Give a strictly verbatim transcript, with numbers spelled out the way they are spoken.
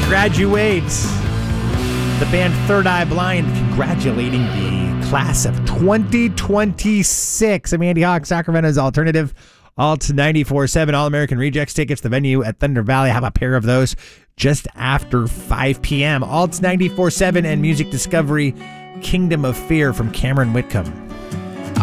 graduate. The band Third Eye Blind congratulating the class of twenty twenty-six. I'm Andy Hawk, Sacramento's Alternative. Alt ninety-four point seven All-American Rejects tickets. The venue at Thunder Valley. Have a pair of those just after five p.m. Alt ninety-four point seven and Music Discovery, Kingdom of Fear from Cameron Whitcomb.